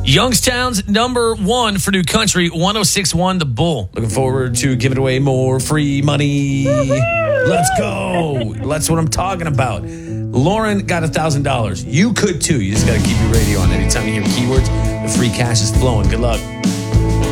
Youngstown's number one for New Country, 106.1 The Bull. Looking forward to giving away more free money. Let's go. That's what I'm talking about. Lauren got $1,000. You could too. You just got to keep your radio on. Anytime you hear keywords, the free cash is flowing. Good luck.